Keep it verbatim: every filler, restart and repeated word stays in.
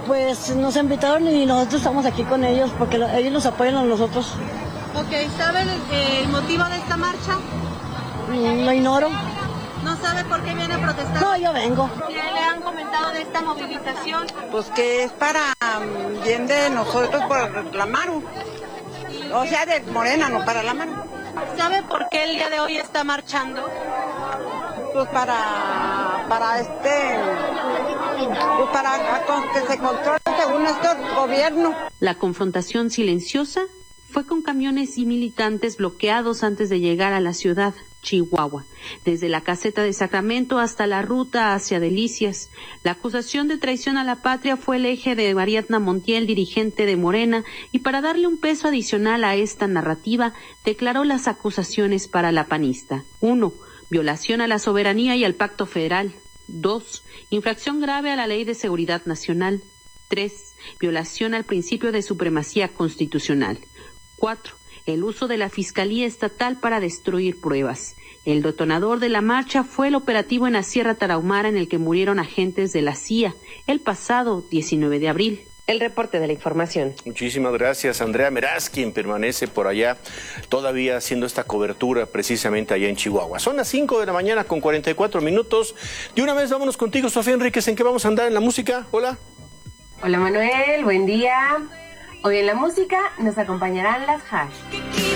Pues nos invitaron y nosotros estamos aquí con ellos porque lo, ellos nos apoyan a nosotros. Ok, ¿sabe el, el motivo de esta marcha? Lo ignoro. ¿No sabe por qué viene a protestar? No, yo vengo. ¿Qué le han comentado de esta movilización? Pues que es para um, bien de nosotros por la Maru. O sea, de Morena, no para la Maru. ¿Sabe por qué el día de hoy está marchando? Pues para, para este, pues para que se controle según este gobierno. La confrontación silenciosa fue con camiones y militantes bloqueados antes de llegar a la ciudad, Chihuahua, desde la caseta de Sacramento hasta la ruta hacia Delicias. La acusación de traición a la patria fue el eje de Ariadna Montiel, dirigente de Morena, y para darle un peso adicional a esta narrativa, declaró las acusaciones para la panista. Uno, violación a la soberanía y al pacto federal. Dos, infracción grave a la Ley de Seguridad Nacional. Tres, violación al principio de supremacía constitucional. Cuatro, el uso de la Fiscalía Estatal para destruir pruebas. El detonador de la marcha fue el operativo en la Sierra Tarahumara en el que murieron agentes de la C I A el pasado diecinueve de abril. El reporte de la información. Muchísimas gracias, Andrea Meraz, quien permanece por allá todavía haciendo esta cobertura precisamente allá en Chihuahua. Son las cinco de la mañana con cuarenta y cuatro minutos. De una vez vámonos contigo, Sofía Enríquez. ¿En qué vamos a andar en la música? Hola. Hola, Manuel. Buen día. Hoy en la música nos acompañarán las Hash.